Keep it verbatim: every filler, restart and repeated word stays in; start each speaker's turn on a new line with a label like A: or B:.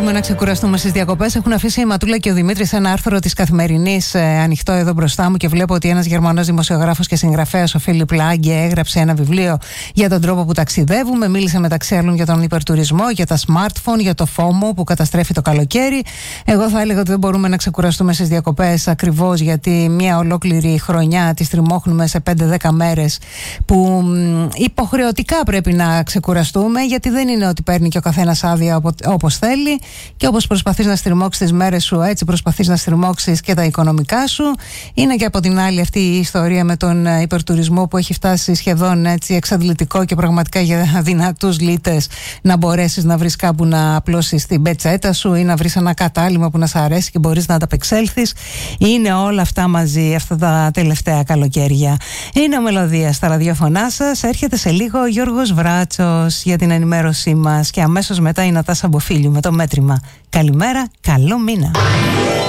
A: μπορούμε να ξεκουραστούμε στις διακοπές. Έχουν αφήσει η Ματούλα και ο Δημήτρης ένα άρθρο της Καθημερινής ε, ανοιχτό εδώ μπροστά μου και βλέπω ότι ένας Γερμανός δημοσιογράφος και συγγραφέας, ο Φίλιπ Λάγκε, έγραψε ένα βιβλίο για τον τρόπο που ταξιδεύουμε. Μίλησε μεταξύ άλλων για τον υπερτουρισμό, για τα smartphone, για το φόμο που καταστρέφει το καλοκαίρι. Εγώ θα έλεγα ότι δεν μπορούμε να ξεκουραστούμε στις διακοπές ακριβώς γιατί μια ολόκληρη χρονιά τη τριμώχνουμε σε πέντε δέκα μέρες που μ, υποχρεωτικά πρέπει να ξεκουραστούμε, γιατί δεν είναι ότι παίρνει και ο καθένας άδεια όπως θέλει, και όπως προσπαθείς να στριμώξεις τις μέρες σου, έτσι προσπαθείς να στριμώξεις και τα οικονομικά σου. Είναι και από την άλλη αυτή η ιστορία με τον υπερτουρισμό που έχει φτάσει σχεδόν έτσι εξαντλητικό και πραγματικά για δυνατούς λίτες να μπορέσεις να βρεις κάπου να απλώσεις την πετσέτα σου ή να βρεις ένα κατάλημα που να σ' αρέσει και μπορείς να ανταπεξέλθεις. Είναι όλα αυτά μαζί αυτά τα τελευταία καλοκαίρια. Είναι ο Μελωδία στα ραδιοφωνά σας. Έρχεται σε λίγο ο Γιώργος Βράτσος για την ενημέρωσή μας και αμέσως μετά η Νατάσα Μποφίλιου με το μέτρημα. Καλημέρα, καλό μήνα.